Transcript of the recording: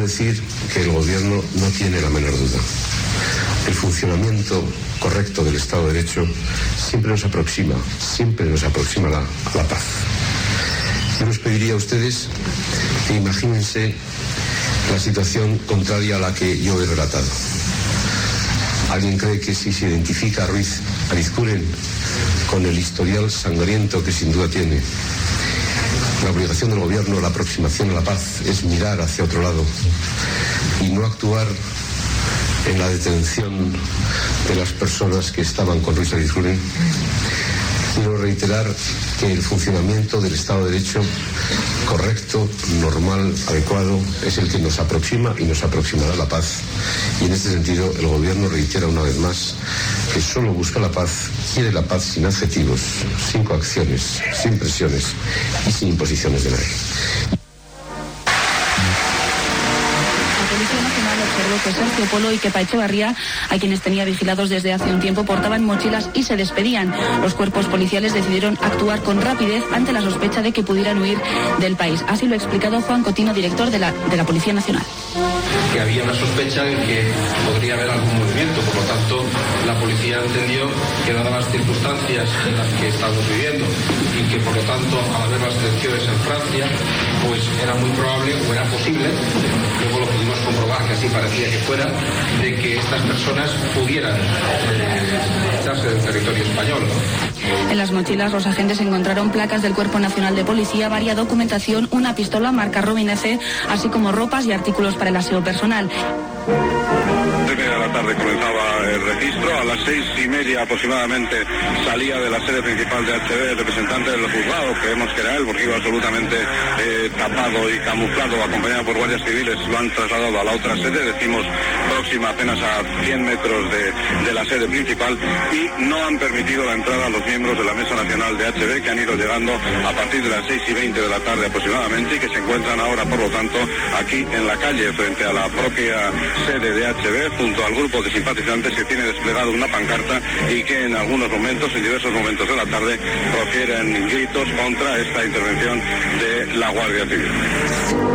decir que el Gobierno no tiene la menor duda. El funcionamiento correcto del Estado de Derecho siempre nos aproxima a la paz. Yo les pediría a ustedes que imagínense la situación contraria a la que yo he relatado. ¿Alguien cree que si se identifica a Ruiz Arizcuren con el historial sangriento que sin duda tiene, la obligación del Gobierno, la aproximación a la paz, es mirar hacia otro lado y no actuar en la detención de las personas que estaban con Ruiz Arizcuren? Quiero reiterar que el funcionamiento del Estado de Derecho correcto, normal, adecuado, es el que nos aproxima y nos aproximará a la paz. Y en este sentido, el Gobierno reitera una vez más que solo busca la paz, quiere la paz sin adjetivos, sin coacciones, sin presiones y sin imposiciones de nadie. Observó que Sergio Polo y Kepa Echevarría, a quienes tenía vigilados desde hace un tiempo, portaban mochilas y se despedían. Los cuerpos policiales decidieron actuar con rapidez ante la sospecha de que pudieran huir del país. Así lo ha explicado Juan Cotino, director de la Policía Nacional. Que había una sospecha de que podría haber algún movimiento, por lo tanto la policía entendió que dadas las circunstancias en las que estamos viviendo y que por lo tanto al haber las elecciones en Francia, pues era muy probable o era posible, luego lo pudimos comprobar que así parecía que fuera, de que estas personas pudieran echarse del territorio español. En las mochilas los agentes encontraron placas del Cuerpo Nacional de Policía, varia documentación, una pistola marca Robin F, así como ropas y artículos para el aseo personal. De la tarde comenzaba el registro, a las 6:30 aproximadamente salía de la sede principal de HB el representante del juzgado, creemos que era él porque iba absolutamente tapado y camuflado, acompañado por guardias civiles. Lo han trasladado a la otra sede, decimos próxima apenas a 100 metros de la sede principal, y no han permitido la entrada a los miembros de la Mesa Nacional de HB, que han ido llegando a partir de las 6:20 de la tarde aproximadamente y que se encuentran ahora, por lo tanto, aquí en la calle frente a la propia sede de HB, junto al grupo de simpatizantes que tiene desplegado una pancarta y que en algunos momentos, en diversos momentos de la tarde, profieren gritos contra esta intervención de la Guardia Civil.